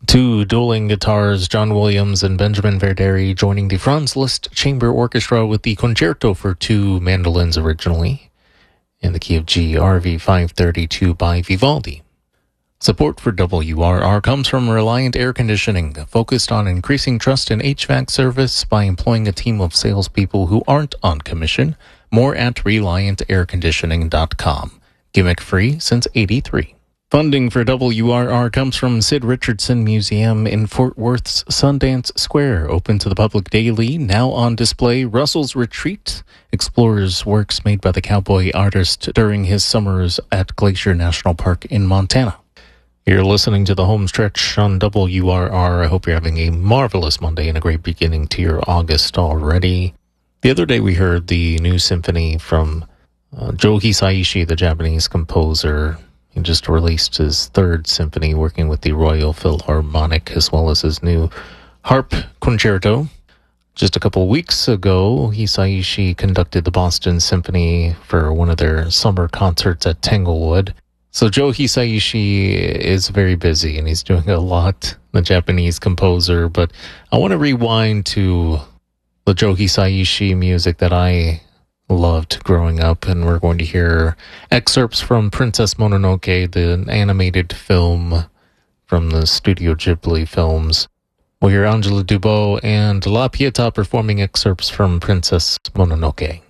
Two dueling guitars, John Williams and Benjamin Verderi, joining the Franz Liszt Chamber Orchestra with the Concerto for Two Mandolins originally, in the key of G, RV 532 by Vivaldi. Support for WRR comes from Reliant Air Conditioning, focused on increasing trust in HVAC service by employing a team of salespeople who aren't on commission. More at ReliantAirConditioning.com. Gimmick-free since '83. Funding for WRR comes from Sid Richardson Museum in Fort Worth's Sundance Square, open to the public daily. Now on display, Russell's Retreat explores works made by the cowboy artist during his summers at Glacier National Park in Montana. You're listening to the home stretch on WRR. I hope you're having a marvelous Monday and a great beginning to your August already. The other day we heard the new symphony from Joe Hisaishi, the Japanese composer. He just released his third symphony working with the Royal Philharmonic, as well as his new harp concerto. Just a couple weeks ago, Hisaishi conducted the Boston Symphony for one of their summer concerts at Tanglewood. So Joe Hisaishi is very busy and he's doing a lot, the Japanese composer, but I want to rewind to the Joe Hisaishi music that I loved growing up, and we're going to hear excerpts from Princess Mononoke, the animated film from the Studio Ghibli films. We'll hear Angela Dubois and La Pietà performing excerpts from Princess Mononoke.